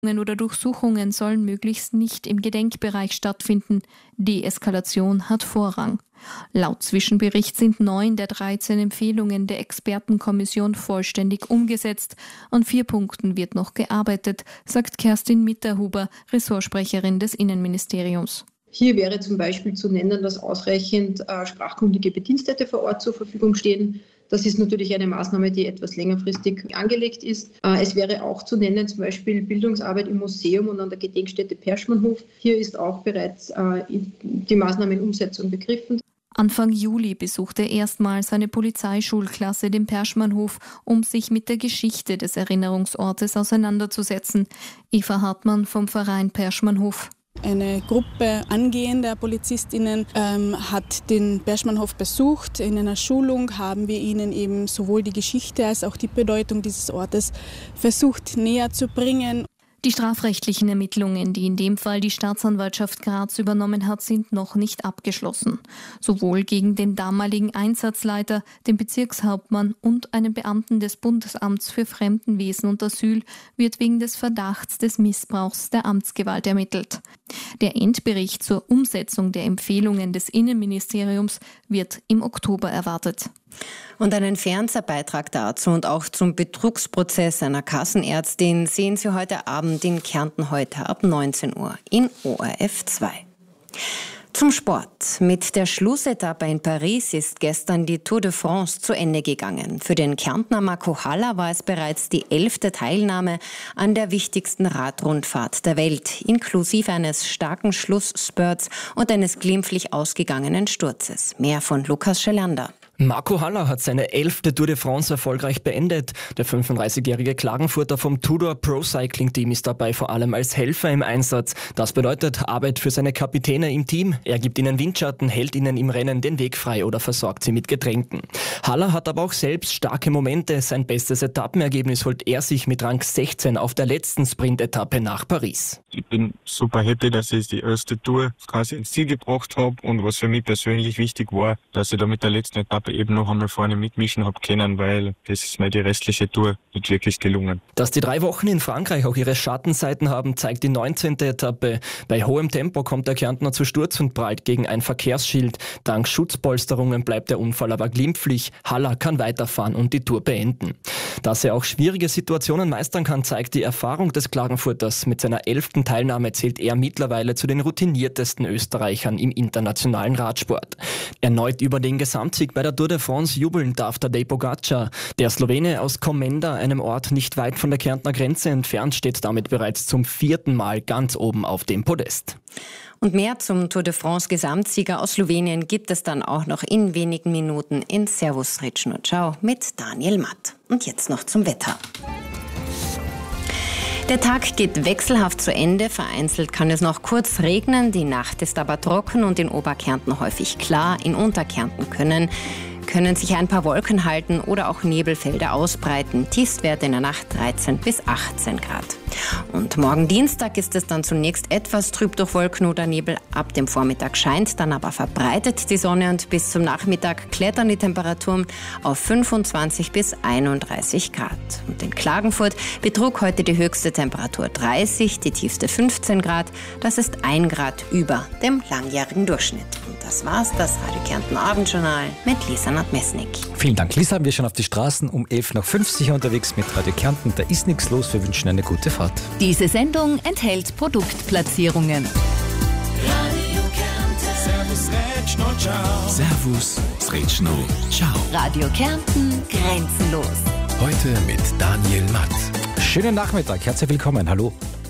oder Durchsuchungen sollen möglichst nicht im Gedenkbereich stattfinden. Deeskalation hat Vorrang. Laut Zwischenbericht sind 9 der 13 Empfehlungen der Expertenkommission vollständig umgesetzt. An 4 Punkten wird noch gearbeitet, sagt Kerstin Mitterhuber, Ressortsprecherin des Innenministeriums. Hier wäre zum Beispiel zu nennen, dass ausreichend sprachkundige Bedienstete vor Ort zur Verfügung stehen. Das ist natürlich eine Maßnahme, die etwas längerfristig angelegt ist. Es wäre auch zu nennen, zum Beispiel Bildungsarbeit im Museum und an der Gedenkstätte Perschmannhof. Hier ist auch bereits die Maßnahme in Umsetzung begriffen. Anfang Juli besuchte erstmals eine Polizeischulklasse den Perschmannhof, um sich mit der Geschichte des Erinnerungsortes auseinanderzusetzen. Eva Hartmann vom Verein Perschmannhof. Eine Gruppe angehender PolizistInnen hat den Perschmannhof besucht. In einer Schulung haben wir ihnen eben sowohl die Geschichte als auch die Bedeutung dieses Ortes versucht näher zu bringen. Die strafrechtlichen Ermittlungen, die in dem Fall die Staatsanwaltschaft Graz übernommen hat, sind noch nicht abgeschlossen. Sowohl gegen den damaligen Einsatzleiter, den Bezirkshauptmann und einen Beamten des Bundesamts für Fremdenwesen und Asyl wird wegen des Verdachts des Missbrauchs der Amtsgewalt ermittelt. Der Endbericht zur Umsetzung der Empfehlungen des Innenministeriums wird im Oktober erwartet. Und einen Fernsehbeitrag dazu und auch zum Betrugsprozess einer Kassenärztin sehen Sie heute Abend in Kärnten heute ab 19 Uhr in ORF 2. Zum Sport. Mit der Schlussetappe in Paris ist gestern die Tour de France zu Ende gegangen. Für den Kärntner Marco Haller war es bereits die 11. Teilnahme an der wichtigsten Radrundfahrt der Welt, inklusive eines starken Schlussspurts und eines glimpflich ausgegangenen Sturzes. Mehr von Lukas Schelander. Marco Haller hat seine 11. Tour de France erfolgreich beendet. Der 35-jährige Klagenfurter vom Tudor Pro Cycling Team ist dabei vor allem als Helfer im Einsatz. Das bedeutet Arbeit für seine Kapitäne im Team. Er gibt ihnen Windschatten, hält ihnen im Rennen den Weg frei oder versorgt sie mit Getränken. Haller hat aber auch selbst starke Momente. Sein bestes Etappenergebnis holt er sich mit Rang 16 auf der letzten Sprint-Etappe nach Paris. Ich bin super happy, dass ich die erste Tour quasi ins Ziel gebracht habe und was für mich persönlich wichtig war, dass ich da mit der letzten Etappe eben noch einmal vorne mitmischen habe können, weil das ist mir die restliche Tour nicht wirklich gelungen. Dass die 3 Wochen in Frankreich auch ihre Schattenseiten haben, zeigt die 19. Etappe. Bei hohem Tempo kommt der Kärntner zu Sturz und prallt gegen ein Verkehrsschild. Dank Schutzpolsterungen bleibt der Unfall aber glimpflich. Haller kann weiterfahren und die Tour beenden. Dass er auch schwierige Situationen meistern kann, zeigt die Erfahrung des Klagenfurters. Mit seiner 11. Teilnahme zählt er mittlerweile zu den routiniertesten Österreichern im internationalen Radsport. Erneut über den Gesamtsieg bei der Tour de France jubeln darf Tadej Pogačar. Der Slowene aus Komenda, einem Ort nicht weit von der Kärntner Grenze entfernt, steht damit bereits zum 4. Mal ganz oben auf dem Podest. Und mehr zum Tour de France Gesamtsieger aus Slowenien gibt es dann auch noch in wenigen Minuten in Servus Srećno Ciao mit Daniel Matt. Und jetzt noch zum Wetter. Der Tag geht wechselhaft zu Ende, vereinzelt kann es noch kurz regnen, die Nacht ist aber trocken und in Oberkärnten häufig klar, in Unterkärnten können sich ein paar Wolken halten oder auch Nebelfelder ausbreiten. Tiefstwerte in der Nacht 13 bis 18 Grad. Und morgen Dienstag ist es dann zunächst etwas trüb durch Wolken oder Nebel. Ab dem Vormittag scheint dann aber verbreitet die Sonne und bis zum Nachmittag klettern die Temperaturen auf 25 bis 31 Grad. Und in Klagenfurt betrug heute die höchste Temperatur 30, die tiefste 15 Grad. Das ist 1 Grad über dem langjährigen Durchschnitt. Und das war's, das Radio Kärnten Abendjournal mit Lisa Nadmesnik. Vielen Dank, Lisa. Wir schauen auf die Straßen um 11:50 sicher unterwegs mit Radio Kärnten. Da ist nichts los. Wir wünschen eine gute Fahrt. Diese Sendung enthält Produktplatzierungen. Radio Kärnten. Servus Srećno Ciao. Servus Srećno Ciao. Radio Kärnten grenzenlos. Heute mit Daniel Matt. Schönen Nachmittag. Herzlich willkommen. Hallo.